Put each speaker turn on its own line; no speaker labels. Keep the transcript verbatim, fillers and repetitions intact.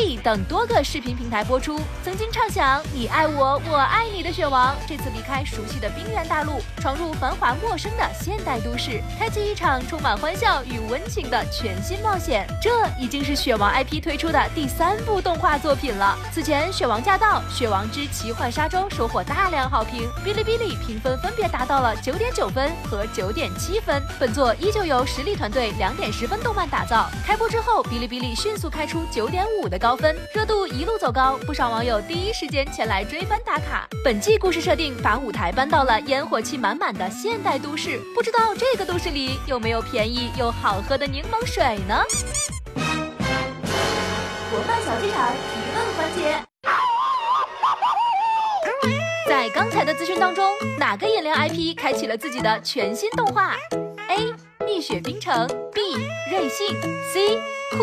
哩等多个视频平台播出。曾经畅想你爱我，我爱你的雪王，这次离开熟悉的冰原大陆，闯入繁华陌生的现代都市，开启一场充满欢笑与温情的全新冒险。这已经是雪王 I P 推出的第三部动画作品了。此前，《雪王驾到》《雪王之奇幻沙洲》收获大量好评，哔哩哔哩评分分别达到了九点九分和九点七分。本作依旧由实力团队两点十分动漫打造。开播之后，哔哩哔哩迅速开出九点五的高分，热度一路走高，不少网友第一时间前来追番打卡。本季故事设定把舞台搬到了烟火气满满的现代都市，不知道这个都市里有没有便宜又好喝的柠檬水呢？国漫小剧场提问环节。在刚才的资讯当中，哪个饮料 I P 开启了自己的全新动画 ？A. 蜜雪冰城 B. 瑞幸 C.